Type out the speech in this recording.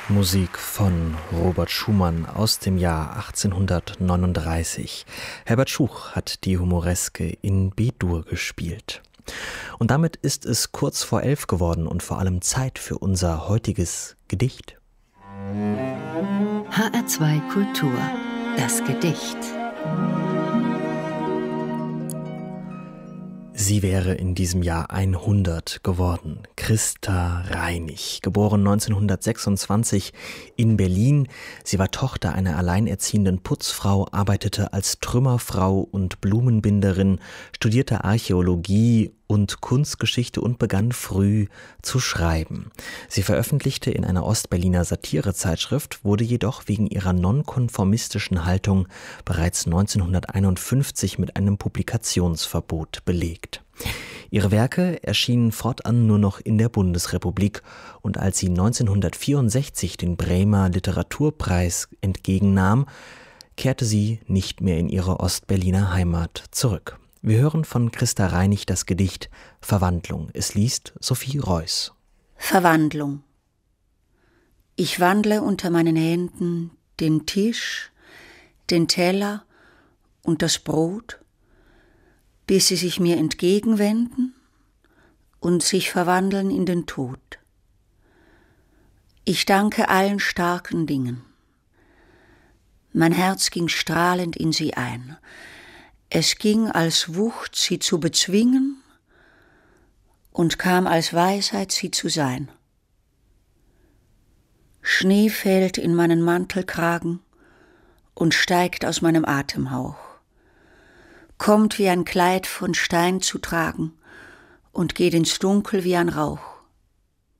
Musik von Robert Schumann aus dem Jahr 1839. Herbert Schuch hat die Humoreske in B-Dur gespielt. Und damit ist es kurz vor 11 geworden und vor allem Zeit für unser heutiges Gedicht. HR2 Kultur, das Gedicht. Sie wäre in diesem Jahr 100 geworden. Christa Reinig, geboren 1926 in Berlin. Sie war Tochter einer alleinerziehenden Putzfrau, arbeitete als Trümmerfrau und Blumenbinderin, studierte Archäologie und Kunstgeschichte und begann früh zu schreiben. Sie veröffentlichte in einer Ostberliner Satirezeitschrift, wurde jedoch wegen ihrer nonkonformistischen Haltung bereits 1951 mit einem Publikationsverbot belegt. Ihre Werke erschienen fortan nur noch in der Bundesrepublik und als sie 1964 den Bremer Literaturpreis entgegennahm, kehrte sie nicht mehr in ihre Ostberliner Heimat zurück. Wir hören von Christa Reinig das Gedicht Verwandlung. Es liest Sophie Reuss. Verwandlung. Ich wandle unter meinen Händen den Tisch, den Teller und das Brot, bis sie sich mir entgegenwenden und sich verwandeln in den Tod. Ich danke allen starken Dingen. Mein Herz ging strahlend in sie ein. Es ging als Wucht, sie zu bezwingen, und kam als Weisheit, sie zu sein. Schnee fällt in meinen Mantelkragen und steigt aus meinem Atemhauch, kommt wie ein Kleid von Stein zu tragen und geht ins Dunkel wie ein Rauch.